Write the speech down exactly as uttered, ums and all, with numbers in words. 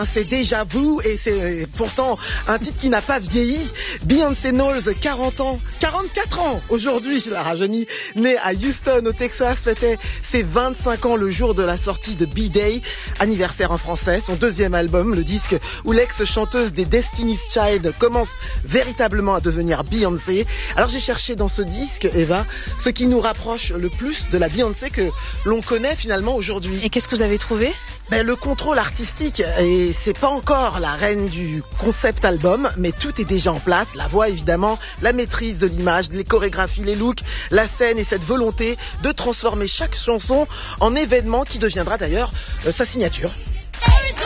C'est déjà vous et c'est pourtant un titre qui n'a pas vieilli. Beyoncé Knowles, quarante ans, quarante-quatre ans aujourd'hui, je la rajeunis, née à Houston au Texas, fêtait ses vingt-cinq ans le jour de la sortie de B-Day, anniversaire en français, son deuxième album, le disque où l'ex-chanteuse des Destiny's Child commence véritablement à devenir Beyoncé. Alors j'ai cherché dans ce disque, Eva, ce qui nous rapproche le plus de la Beyoncé que l'on connaît finalement aujourd'hui. Et qu'est-ce que vous avez trouvé ? Ben, le contrôle artistique, et c'est pas encore la reine du concept album, mais tout est déjà en place. La voix évidemment, la maîtrise de l'image, les chorégraphies, les looks, la scène et cette volonté de transformer chaque chanson en événement qui deviendra d'ailleurs euh, sa signature.